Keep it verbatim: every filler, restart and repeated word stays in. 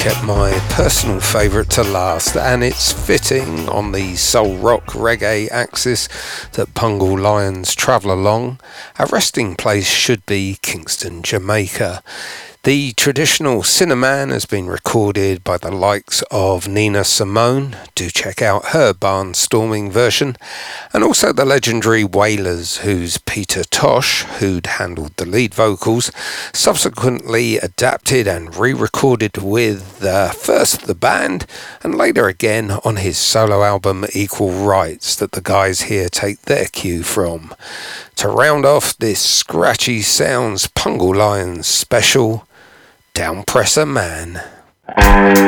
kept my personal favourite to last, and it's fitting on the soul rock reggae axis that Pungle Lions travel along. Our resting place should be Kingston, Jamaica. The traditional Cinnamon has been recorded by the likes of Nina Simone. Do check out her barnstorming version. And also the legendary Wailers, whose Peter Tosh, who'd handled the lead vocals, subsequently adapted and re-recorded with uh, first the band and later again on his solo album Equal Rights, that the guys here take their cue from. To round off this scratchy sounds Pungle Lions special, Downpresser Man.